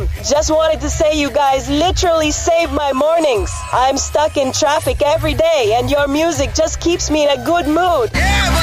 Just wanted to say you guys literally save my mornings. I'm stuck in traffic every day and your music just keeps me in a good mood. Yeah,